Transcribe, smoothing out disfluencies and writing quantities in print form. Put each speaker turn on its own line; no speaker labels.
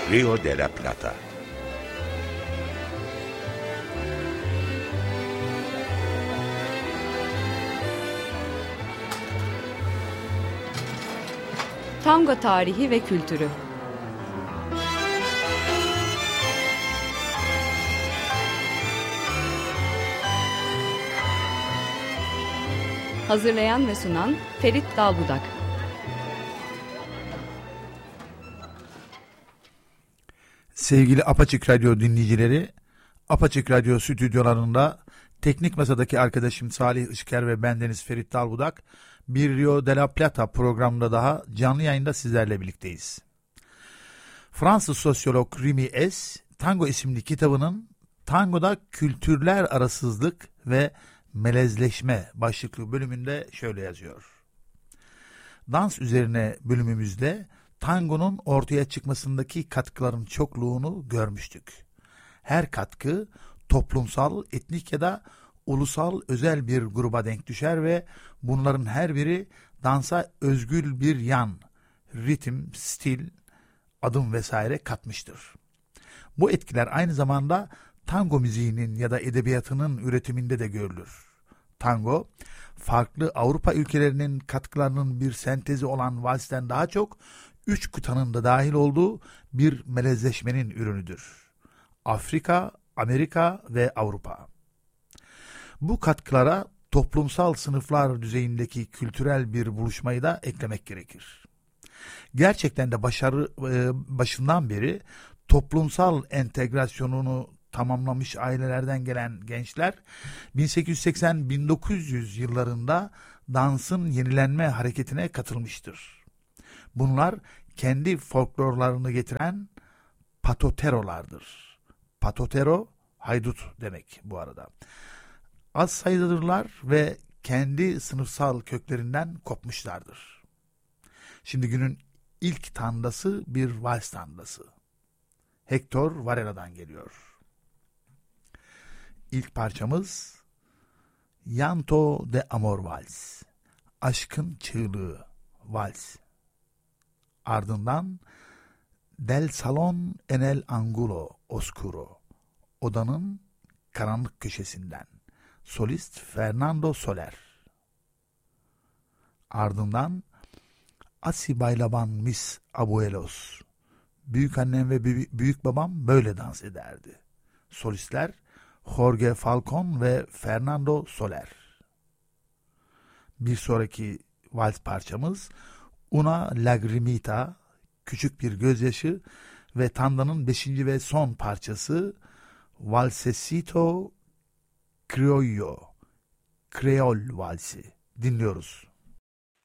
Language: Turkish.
Río de la Plata.
Tango tarihi ve kültürü. Hazırlayan ve sunan Ferit Dalbudak.
Sevgili Apaçık Radyo dinleyicileri, Apaçık Radyo stüdyolarında teknik masadaki arkadaşım Salih Işker ve bendeniz Ferit Dalbudak bir Rio de la Plata programında daha canlı yayında sizlerle birlikteyiz. Fransız sosyolog Remy S. Tango isimli kitabının Tango'da kültürler arasızlık ve melezleşme başlıklı bölümünde şöyle yazıyor. Dans üzerine bölümümüzde tangonun ortaya çıkmasındaki katkıların çokluğunu görmüştük. Her katkı toplumsal, etnik ya da ulusal özel bir gruba denk düşer ve bunların her biri dansa özgül bir yan, ritim, stil, adım vesaire katmıştır. Bu etkiler aynı zamanda tango müziğinin ya da edebiyatının üretiminde de görülür. Tango, farklı Avrupa ülkelerinin katkılarının bir sentezi olan valsten daha çok, 3 kıtanın da dahil olduğu bir melezleşmenin ürünüdür. Afrika, Amerika ve Avrupa. Bu katkılara toplumsal sınıflar düzeyindeki kültürel bir buluşmayı da eklemek gerekir. Gerçekten de başından beri toplumsal entegrasyonunu tamamlamış ailelerden gelen gençler 1880-1900 yıllarında dansın yenilenme hareketine katılmıştır. Bunlar kendi folklorlarını getiren patoterolardır. Patotero, haydut demek bu arada. Az sayıdadırlar ve kendi sınıfsal köklerinden kopmuşlardır. Şimdi günün ilk tandası bir vals tandası. Hector Varela'dan geliyor. İlk parçamız Llanto de Amor Vals, Aşkın Çığlığı Vals. Ardından Del Salón en el Ángulo Oscuro, Odanın karanlık köşesinden, solist Fernando Soler. Ardından Así bailaban mis abuelos, büyükannem ve büyük babam böyle dans ederdi. Solistler Jorge Falcón ve Fernando Soler. Bir sonraki vals parçamız Una Lagrimita, küçük bir gözyaşı ve tandanın 5. ve son parçası Valsecito Criollo, Kreol valsi dinliyoruz.